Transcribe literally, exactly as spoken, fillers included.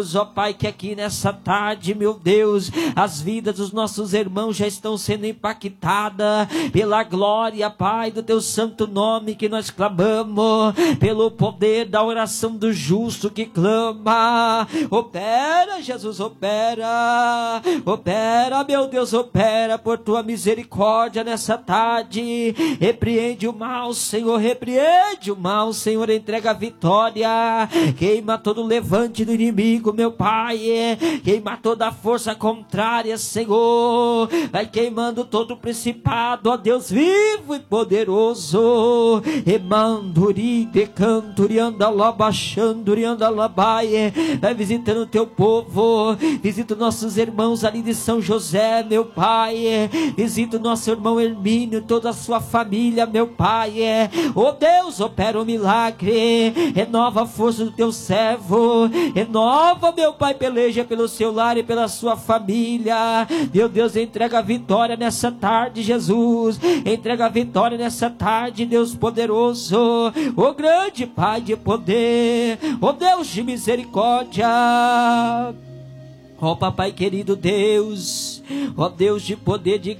Ó Pai, que aqui nessa tarde, meu Deus, as vidas dos nossos irmãos já estão sendo impactadas pela glória, Pai, do teu santo nome que nós clamamos, pelo poder da oração do justo que clama. Opera, Jesus, opera, opera, meu Deus, opera por tua misericórdia nessa tarde. Repreende o mal, Senhor, repreende o mal, Senhor, entrega a vitória, queima todo o levante do inimigo, meu Pai, queima toda a força contrária, Senhor, vai queimando todo o principado, ó Deus vivo e poderoso. Emanduri, decanturi, andalabachanduri, andalabaie, vai visitando o teu povo, visita os nossos irmãos ali de São José, meu Pai, visita o nosso irmão Hermínio, toda a sua família, meu Pai, ó Deus, opera o milagre, renova a força do teu servo, renova, meu Pai, peleja pelo seu lar e pela sua família, meu Deus, entrega a vitória nessa tarde, Jesus, entrega a vitória nessa tarde, Deus poderoso, o grande Pai de poder, o Deus de misericórdia, ó Papai querido Deus, ó Deus de poder, de